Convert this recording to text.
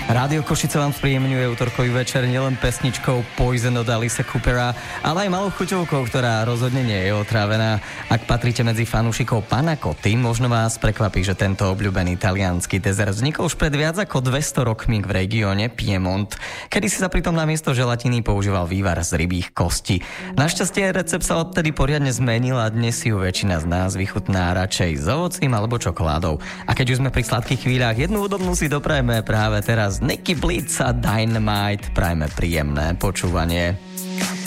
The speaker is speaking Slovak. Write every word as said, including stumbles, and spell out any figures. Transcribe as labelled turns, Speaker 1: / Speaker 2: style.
Speaker 1: Rádio Košice vám spríjemňuje útorkový večer nielen pesničkou Poison od Alice Coopera, ale aj malou chuťovkou, ktorá rozhodne nie je otrávená. Ak patríte medzi fanúšikov panna cotty, možno vás prekvapí, že tento obľúbený taliansky dezert vznikol už pred viac ako dvesto rokmi v regióne Piemont, kedy si sa pritom namiesto želatiny používal vývar z rybích kostí. Našťastie recept sa odtedy poriadne zmenil a dnes si ju väčšina z nás vychutná radšej s ovocím alebo čokoládou. A keď už sme pri sladkých chvíľach, jednu údobnú si doprajeme práve teraz. Nicky Blitz a Dynamite, prajme príjemné počúvanie.